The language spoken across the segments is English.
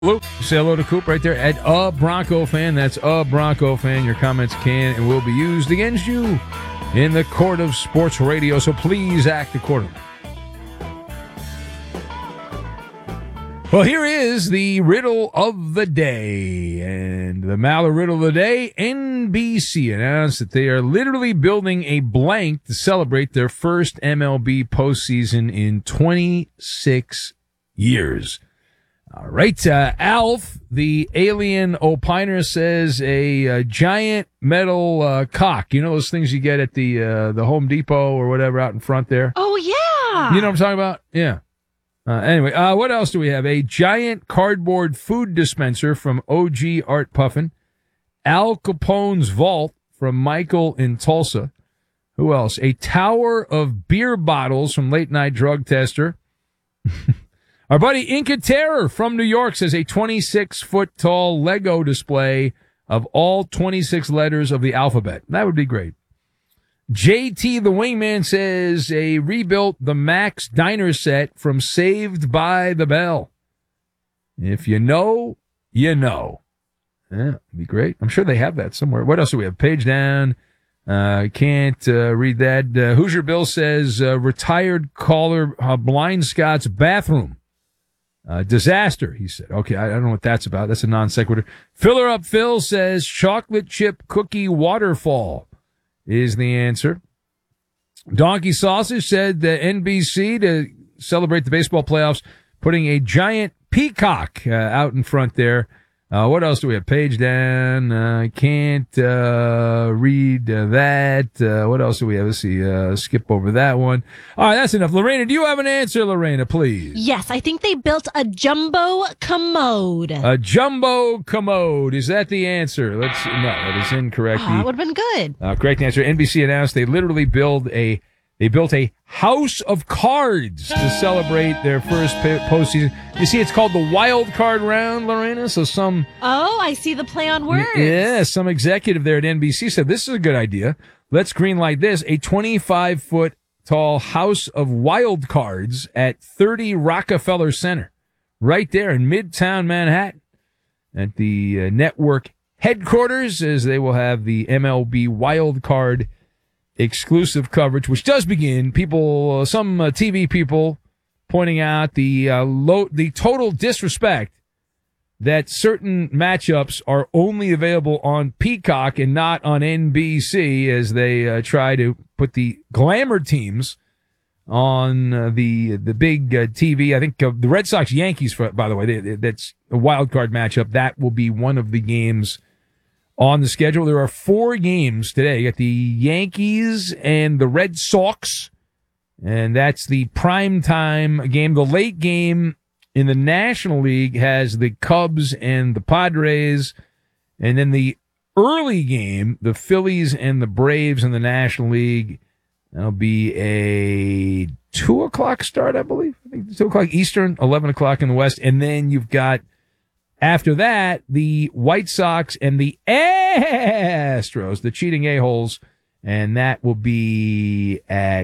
Luke, say hello to Coop right there at a Bronco fan. That's a Bronco fan. Your comments can and will be used against you in the court of sports radio, so please act accordingly. Well, here is the riddle of the day. And the Maller riddle of the day, NBC announced that they are literally building a blank to celebrate their first MLB postseason in 26 years. All right, Alf, the alien opiner, says a giant metal cock. You know those things you get at the Home Depot or whatever out in front there? Oh, yeah. You know what I'm talking about? Yeah. Anyway, what else do we have? A giant cardboard food dispenser from OG Art Puffin. Al Capone's vault from Michael in Tulsa. Who else? A tower of beer bottles from Late Night Drug Tester. Our buddy Inca Terror from New York says a 26-foot-tall Lego display of all 26 letters of the alphabet. That would be great. JT the Wingman says a rebuilt the Max Diner set from Saved by the Bell. If you know, you know. Yeah, it'd be great. I'm sure they have that somewhere. What else do we have? Page down. Can't read that. Hoosier Bill says retired caller Blind Scott's bathroom. Disaster, he said. Okay, I don't know what that's about. That's a non sequitur. Filler Up Phil says chocolate chip cookie waterfall is the answer. Donkey Sausage said the NBC, to celebrate the baseball playoffs, putting a giant peacock out in front there. What else do we have? Page down. Can't read that. What else do we have? Let's see. Skip over that one. All right, that's enough. Lorena, do you have an answer, Lorena, please? Yes, I think they built a jumbo commode. A jumbo commode. Is that the answer? No, that is incorrect. That would have been good. Correct answer. NBC announced they literally built a house of cards to celebrate their first postseason. You see, it's called the wild card round, Lorena. So I see the play on words. Yeah, some executive there at NBC said this is a good idea. Let's greenlight this. A 25-foot tall house of wild cards at 30 Rockefeller Center, right there in Midtown Manhattan, at the network headquarters, as they will have the MLB wild card exclusive coverage, which does begin. Some TV people pointing out the total disrespect that certain matchups are only available on Peacock and not on NBC, as they try to put the glamour teams on the big TV. I think the Red Sox Yankees, by the way, that's a wild card matchup. That will be one of the games on the schedule. There are 4 games today. You got the Yankees and the Red Sox, and that's the primetime game. The late game in the National League has the Cubs and the Padres, and then the early game, the Phillies and the Braves in the National League. That'll be a 2 o'clock start, I believe. I think 2 o'clock Eastern, 11 o'clock in the West, and then you've got, after that, the White Sox and the Astros, the cheating a-holes, and that will be at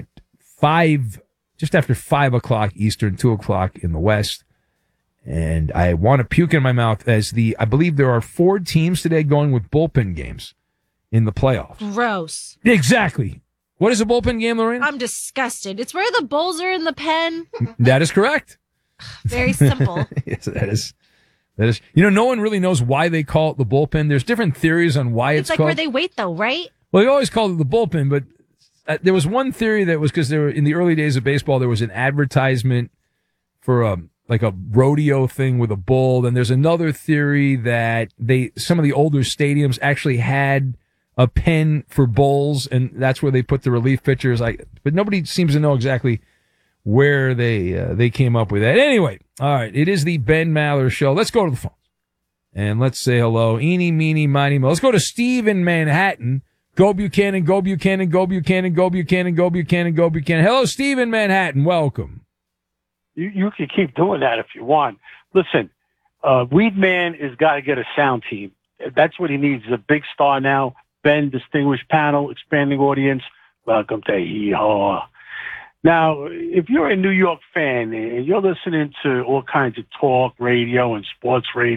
5, just after 5 o'clock Eastern, 2 o'clock in the West. And I want to puke in my mouth I believe there are 4 teams today going with bullpen games in the playoffs. Gross. Exactly. What is a bullpen game, Lorraine? I'm disgusted. It's where the bulls are in the pen. That is correct. Very simple. Yes, that is. No one really knows why they call it the bullpen. There's different theories on why it's like called. where they wait, though, right? Well, they always called it the bullpen, but there was one theory that was because in the early days of baseball, there was an advertisement for a rodeo thing with a bull. Then there's another theory that some of the older stadiums actually had a pen for bulls, and that's where they put the relief pitchers. But nobody seems to know exactly where they came up with that. Anyway, all right, it is the Ben Maller Show. Let's go to the phones, and let's say hello. Eeny, meeny, miny, mo. Let's go to Steve in Manhattan. Go Buchanan, go Buchanan, go Buchanan, go Buchanan, go Buchanan, go Buchanan. Hello, Steve in Manhattan. Welcome. You can keep doing that if you want. Listen, Weedman has got to get a sound team. That's what he needs. He's a big star now. Ben, distinguished panel, expanding audience. Welcome to Hee Haw. Now, if you're a New York fan and you're listening to all kinds of talk radio and sports radio,